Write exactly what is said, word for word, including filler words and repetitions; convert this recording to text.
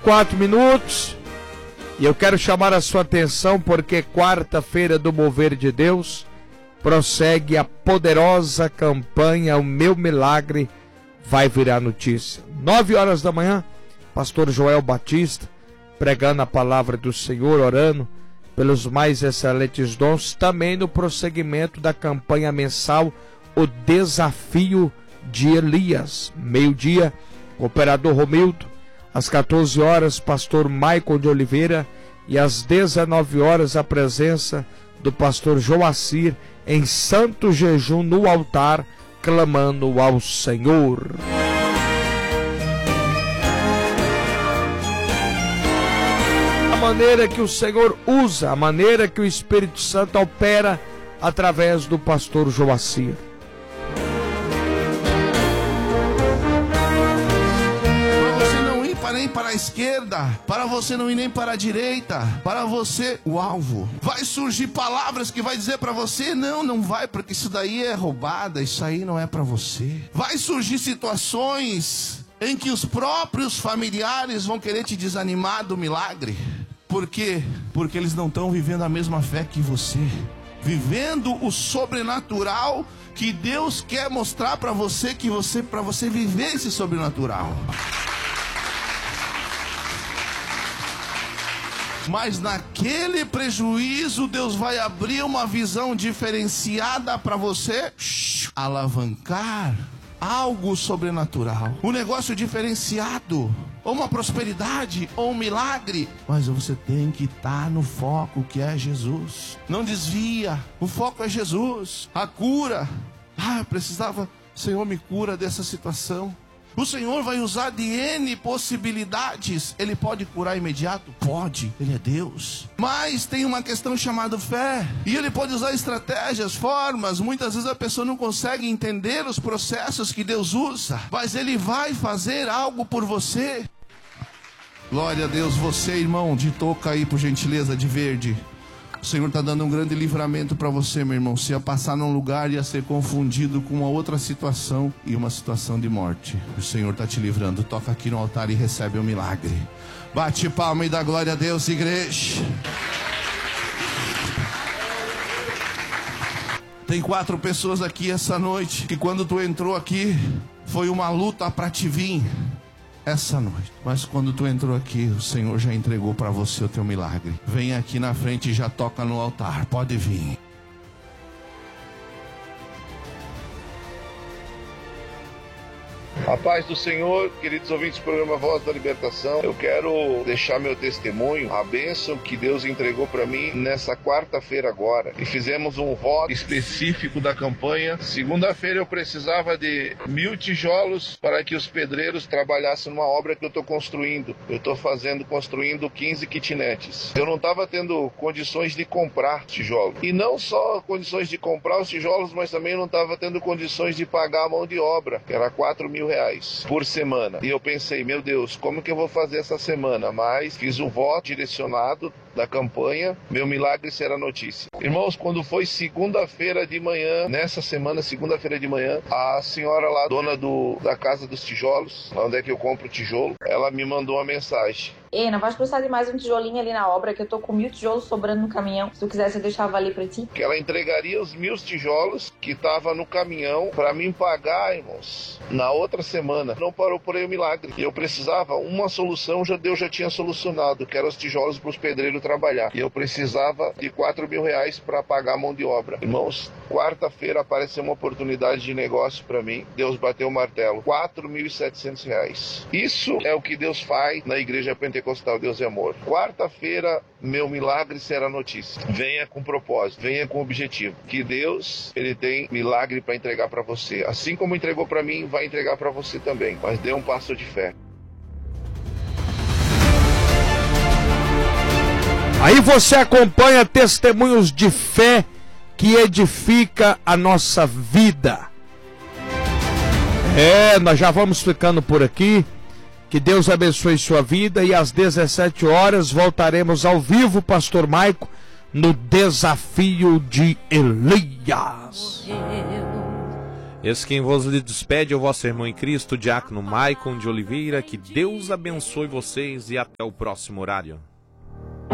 quatro minutos. E eu quero chamar a sua atenção porque quarta-feira do Mover de Deus prossegue a poderosa campanha O Meu Milagre Vai Virar Notícia. Nove horas da manhã, pastor Joel Batista, pregando a palavra do Senhor, orando pelos mais excelentes dons, também no prosseguimento da campanha mensal O Desafio de Elias. Meio-dia, Operador Romildo, às quatorze horas, pastor Maicon de Oliveira, e às dezenove horas, a presença do pastor Joacir em santo jejum no altar, clamando ao Senhor. A maneira que o Senhor usa, a maneira que o Espírito Santo opera através do pastor Joacir. Nem para a esquerda, para você não ir nem para a direita, para você, o alvo. Vai surgir palavras que vai dizer para você, não, não vai, porque isso daí é roubada, isso aí não é para você. Vai surgir situações em que os próprios familiares vão querer te desanimar do milagre. Por quê? Porque eles não estão vivendo a mesma fé que você, vivendo o sobrenatural que Deus quer mostrar para você, que você, para você viver esse sobrenatural. Mas naquele prejuízo, Deus vai abrir uma visão diferenciada para você alavancar algo sobrenatural. Um negócio diferenciado, ou uma prosperidade, ou um milagre. Mas você tem que estar no foco que é Jesus. Não desvia, o foco é Jesus. A cura. Ah, eu precisava, Senhor, me cura dessa situação. O Senhor vai usar de N possibilidades. Ele pode curar imediato? Pode, Ele é Deus. Mas tem uma questão chamada fé. E Ele pode usar estratégias, formas. Muitas vezes a pessoa não consegue entender os processos que Deus usa. Mas Ele vai fazer algo por você. Glória a Deus. Você, irmão, de touca aí, por gentileza, de verde. O Senhor está dando um grande livramento para você, meu irmão. Se ia passar num lugar, ia ser confundido com uma outra situação e uma situação de morte. O Senhor está te livrando. Toca aqui no altar e recebe o milagre. Bate palma e dá glória a Deus, igreja. Tem quatro pessoas aqui essa noite que quando tu entrou aqui, foi uma luta para te vir essa noite. Mas quando tu entrou aqui, o Senhor já entregou para você o teu milagre. Vem aqui na frente e já toca no altar. Pode vir. A paz do Senhor, queridos ouvintes do programa Voz da Libertação. Eu quero deixar meu testemunho, a bênção que Deus entregou para mim nessa quarta-feira agora. E fizemos um voto específico da campanha. Segunda-feira eu precisava de mil tijolos para que os pedreiros trabalhassem numa obra que eu estou construindo. Eu estou fazendo, construindo quinze kitnets. Eu não estava tendo condições de comprar tijolos. E não só condições de comprar os tijolos, mas também não estava tendo condições de pagar a mão de obra, que era quatro mil reais por semana. E eu pensei, meu Deus, como que eu vou fazer essa semana? Mas fiz um voto direcionado da campanha, meu milagre será notícia. Irmãos, quando foi segunda-feira de manhã, nessa semana, segunda-feira de manhã, a senhora lá, dona do, da Casa dos Tijolos, onde é que eu compro tijolo, ela me mandou uma mensagem. Ei, não vais precisar de mais um tijolinho ali na obra, que eu tô com mil tijolos sobrando no caminhão. Se tu quisesse, eu deixava ali pra ti. Que ela entregaria os mil tijolos que tava no caminhão pra mim pagar, irmãos, na outra semana. Não parou por aí o milagre. E eu precisava, uma solução, já Deus já tinha solucionado, que eram os tijolos pros pedreiros trabalhar. E eu precisava de quatro mil reais pra pagar a mão de obra. Irmãos, quarta-feira apareceu uma oportunidade de negócio pra mim. Deus bateu o martelo. quatro mil e setecentos reais. Isso é o que Deus faz na igreja pentecostal. Deus é amor. Quarta-feira, meu milagre será notícia. Venha com propósito, venha com objetivo. Que Deus, Ele tem milagre para entregar para você. Assim como entregou para mim, vai entregar para você também. Mas dê um passo de fé. Aí você acompanha testemunhos de fé que edifica a nossa vida. É, nós já vamos ficando por aqui. Que Deus abençoe sua vida e às dezessete horas voltaremos ao vivo, Pastor Maico, no Desafio de Elias. Esse quem vos lhe despede é o vosso irmão em Cristo, Diácono Maicon de Oliveira. Que Deus abençoe vocês e até o próximo horário.